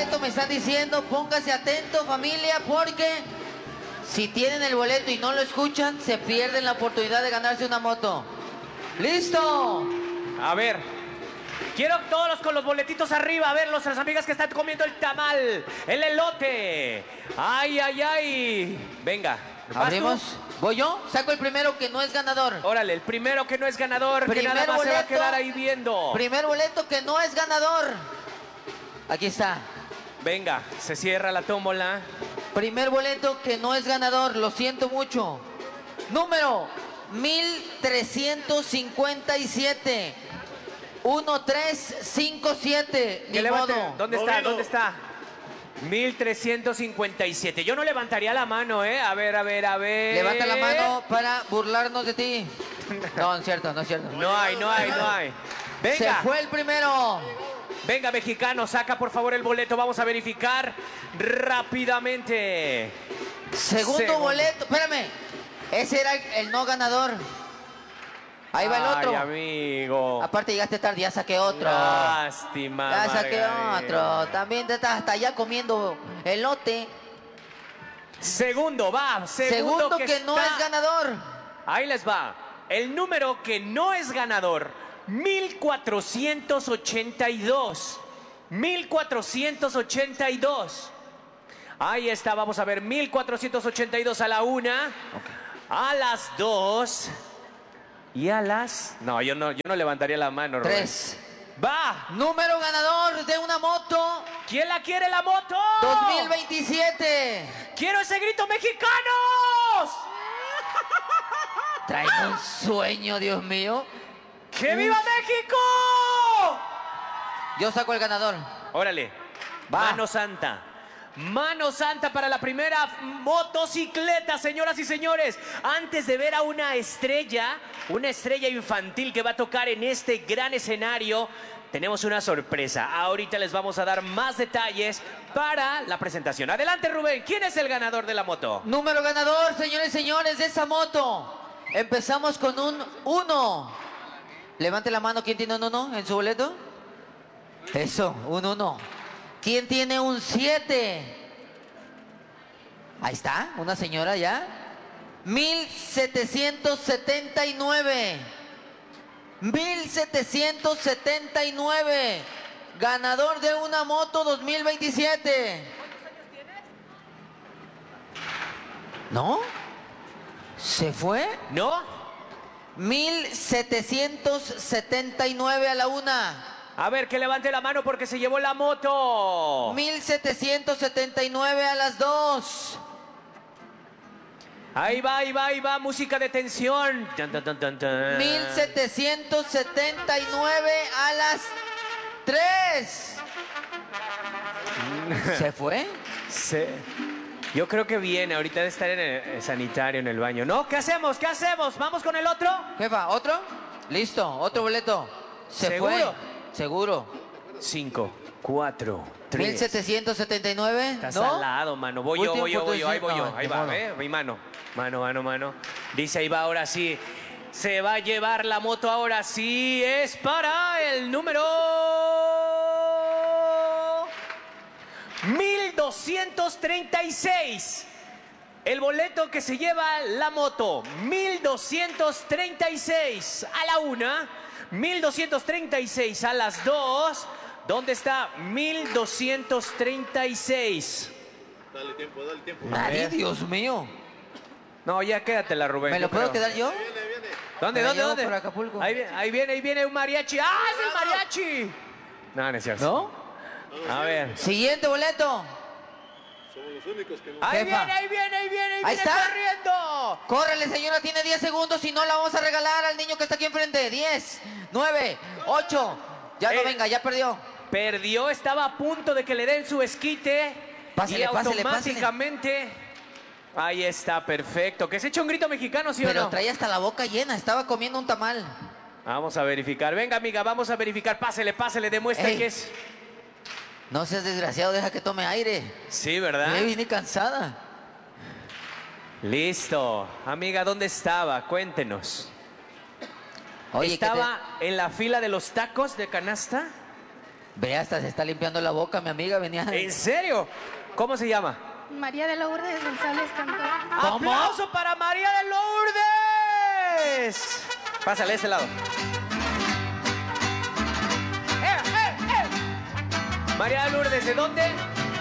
boleto me están diciendo, póngase atento familia, porque si tienen el boleto y no lo escuchan, se pierden la oportunidad de ganarse una moto. ¡Listo! A ver, quiero todos con los boletitos arriba, a ver, las amigas que están comiendo el tamal, el elote. ¡Ay, ay, ay! Venga. Abrimos. ¿Voy yo? Saco el primero que no es ganador. Órale, el primero que no es ganador, que nada más se va a quedar ahí viendo. Primer boleto que no es ganador. Aquí está. Venga, se cierra la tómbola. Primer boleto que no es ganador, lo siento mucho. Número 1357. 1357. Ni modo. ¿Dónde está? ¿Dónde está? 1357. Yo no levantaría la mano, ¿eh? A ver, a ver, a ver. Levanta la mano para burlarnos de ti. No, no es cierto, no es cierto. No hay. Venga. Se fue el primero. Venga, mexicano, saca por favor el boleto. Vamos a verificar rápidamente. Segundo boleto. Espérame. Ese era el no ganador. Ahí va el otro. Ay, amigo. Aparte llegaste tarde, ya saqué otro. Lástima. Ya saqué Margarita. otro. También te estás hasta allá comiendo elote. Segundo, va. Segundo que no es ganador. Ahí les va. El número que no es ganador. 1482. 1482. Ahí está, vamos a ver. 1482 a la 1. Okay. A las 2. Y a las... No, yo no levantaría la mano, Rubén. 3. ¡Va! Número ganador de una moto. ¿Quién la quiere la moto? 2027. ¡Quiero ese grito, mexicanos! Trae un sueño, Dios mío. ¡Que viva México! Yo saco el ganador. Órale. Va. Mano santa. Mano santa para la primera motocicleta, señoras y señores. Antes de ver a una estrella infantil que va a tocar en este gran escenario, tenemos una sorpresa. Ahorita les vamos a dar más detalles para la presentación. Adelante, Rubén. ¿Quién es el ganador de la moto? Número ganador, señores y señores, de esa moto. Empezamos con un 1. Levante la mano, ¿quién tiene un 1 en su boleto? Eso, un 1. ¿Quién tiene un 7? Ahí está, una señora ya. 1779. 1779. Ganador de una moto 2027. ¿No? ¿Se fue? ¿No? 1779 a la 1. A ver, que levante la mano porque se llevó la moto. 1779 a las 2. Ahí va, música de tensión. 1779 a las 3. ¿Se fue? Sí. Yo creo que viene, ahorita debe estar en el sanitario, en el baño. ¿No? ¿Qué hacemos? ¿Qué hacemos? ¿Vamos con el otro? Jefa, ¿otro? Listo, otro boleto. ¿Se ¿Seguro? fue? Seguro. 5, 4, 3. 1779. Estás ¿No? al lado, mano. Voy yo. Ahí voy yo. Ahí va, mi mano. Mano. Dice, ahí va, ahora sí. Se va a llevar la moto, ahora sí. Es para el número 1236. El boleto que se lleva la moto. 1236 a la 1. 1236 a las 2. ¿Dónde está 1236? Dale tiempo. Nadie, Dios mío. No, ya quédatela, Rubén. ¿Me lo puedo quedar yo? Viene. ¿Dónde? Me la llevo por Acapulco. Ahí viene un mariachi. ¡Ah, es el mariachi! No, no es cierto. ¿No? A ver. Siguiente boleto. Somos los únicos que no. Ahí Jefa. viene Ahí está. corriendo. Córrele, señora, tiene 10 segundos. Si no, la vamos a regalar al niño que está aquí enfrente. 10, 9, 8. Ya no venga, ya perdió. Perdió, estaba a punto de que le den su esquite. Pásele, y pásele. automáticamente. Ahí está, perfecto. Que se eche un grito mexicano, ¿sí o Pero no? traía hasta la boca llena. Estaba comiendo un tamal. Vamos a verificar. Venga, amiga, vamos a verificar. Pásele, demuestra Ey. que es. No seas desgraciado, deja que tome aire. Sí, ¿verdad? Me vine cansada. Listo. Amiga, ¿dónde estaba? Cuéntenos. Oye, ¿Estaba en la fila de los tacos de canasta? Ve, hasta se está limpiando la boca, mi amiga, venía. ¿En serio? ¿Cómo se llama? María de Lourdes González Cantor. ¿Cómo? ¡Aplauso para María de Lourdes! Pásale a ese lado. María de Lourdes, ¿de dónde?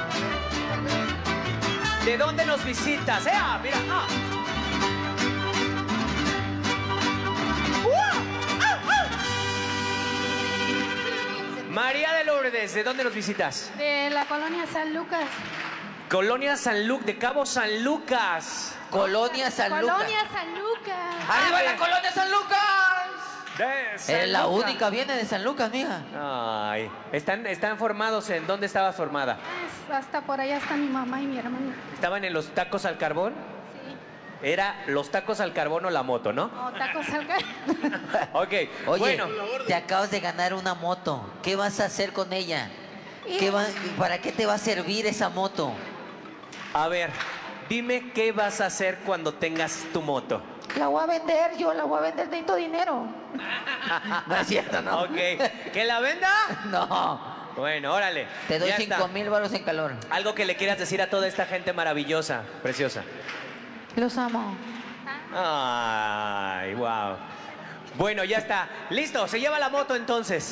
¿De dónde nos visitas? Mira. María de Lourdes, ¿de dónde nos visitas? De la colonia San Lucas. Colonia San Lucas, de Cabo San Lucas. Colonia San Lucas. Colonia San Lucas. ¡Arriba la Colonia San Lucas! De San Es la Lucas. única, viene de San Lucas, mija. Ay, están formados en dónde estabas formada. Hasta por allá está mi mamá y mi hermana. ¿Estaban en los tacos al carbón? Sí. Era los tacos al carbón o la moto, ¿no? O tacos al ca- Ok, Oye, bueno. te acabas de ganar una moto. ¿Qué vas a hacer con ella? Y- ¿Para qué te va a servir esa moto? A ver, dime qué vas a hacer cuando tengas tu moto. La voy a vender, necesito dinero. No es cierto, ¿no? Ok, ¿que la venda? No. Bueno, órale. Te doy ya está. 5,000 varos en calor. Algo que le quieras decir a toda esta gente maravillosa, preciosa. Los amo. Ay, wow. Bueno, ya está. Listo, se lleva la moto entonces.